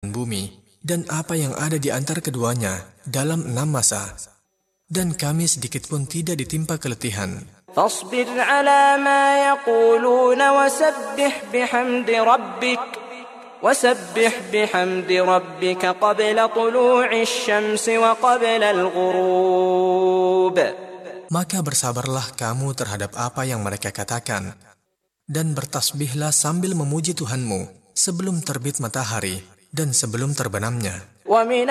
bumi dan apa yang ada di antara keduanya dalam 6 masa. Dan kami sedikit pun tidak ditimpa keletihan. فاصبر على ما يقولون وسبح بحمد ربك قبل طلوع الشمس وقبل الغروب. Maka bersabarlah kamu terhadap apa yang mereka katakan, dan bertasbihlah sambil memuji Tuhanmu sebelum terbit matahari dan sebelum terbenamnya.